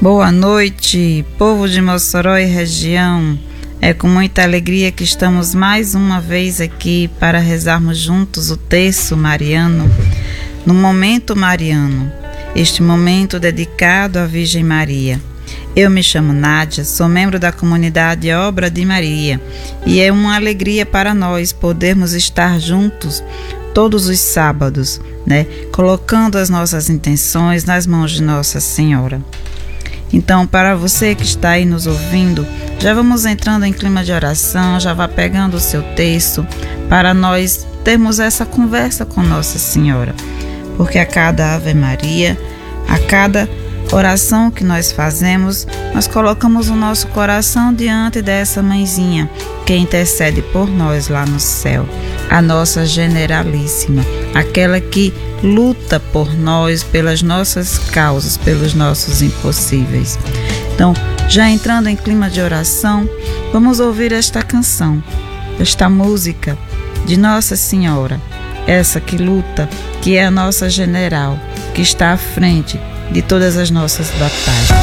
Boa noite, povo de Mossoró e região. É com muita alegria que estamos mais uma vez aqui para rezarmos juntos o terço mariano, no Momento Mariano, este momento dedicado à Virgem Maria. Eu me chamo Nádia, sou membro da comunidade Obra de Maria e é uma alegria para nós podermos estar juntos todos os sábados, colocando as nossas intenções nas mãos de Nossa Senhora. Então, para você que está aí nos ouvindo, já vamos entrando em clima de oração, já vá pegando o seu texto para nós termos essa conversa com Nossa Senhora. Porque a cada Ave Maria, a cada oração que nós fazemos, nós colocamos o nosso coração diante dessa mãezinha que intercede por nós lá no céu, a nossa generalíssima, aquela que luta por nós, pelas nossas causas, pelos nossos impossíveis. Então, já entrando em clima de oração, vamos ouvir esta canção, esta música de Nossa Senhora, essa que luta, que é a nossa general, que está à frente de todas as nossas batalhas.